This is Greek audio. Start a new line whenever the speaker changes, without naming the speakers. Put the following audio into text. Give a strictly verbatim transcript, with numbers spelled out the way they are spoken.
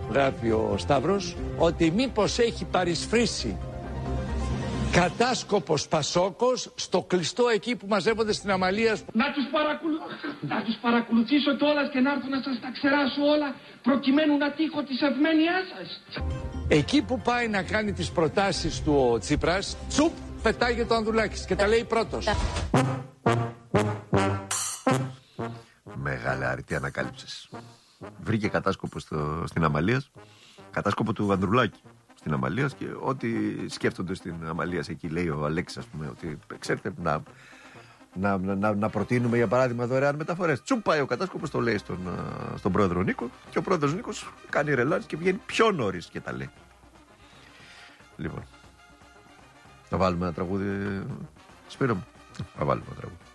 γράφει ο Σταύρος, ότι μήπως έχει παρισφρήσει κατάσκοπος Πασόκος στο κλειστό εκεί που μαζεύονται στην Αμαλία.
Να τους, παρακολου... να τους παρακολουθήσω κιόλας και να έρθω να σας τα ξεράσω όλα, προκειμένου να τύχω της ευμένειάς σας.
Εκεί που πάει να κάνει τις προτάσεις του ο Τσίπρας, τσουπ, πετάγεται ο Ανδρουλάκης και τα λέει πρώτος.
Μεγάλη αρετή ανακάλυψες. Βρήκε κατάσκοπο στο... στην Αμαλίας, κατάσκοπο του Ανδρουλάκη στην Αμαλίας, και ό,τι σκέφτονται στην Αμαλίας εκεί, λέει ο Αλέξης, ας πούμε, ότι ξέρετε να, να, να, να προτείνουμε για παράδειγμα δωρεάν μεταφορές. Τσουπ, πάει ο κατάσκοπος, το λέει στον, στον πρόεδρο Νίκο, και ο πρόεδρος Νίκος κάνει ρελάζ και βγαίνει πιο νωρίς και τα λέει. Λοιπόν, θα βάλουμε ένα τραγούδι, Σπύρο μου. Θα βάλουμε ένα τραγούδι.